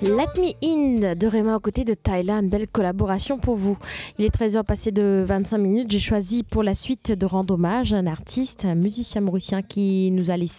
Let Me In de Rema aux côtés de Tyla, une belle collaboration pour vous. Il est 13h passé de 25 minutes. J'ai choisi pour la suite de rendre hommage à un artiste, un musicien mauricien qui nous a laissé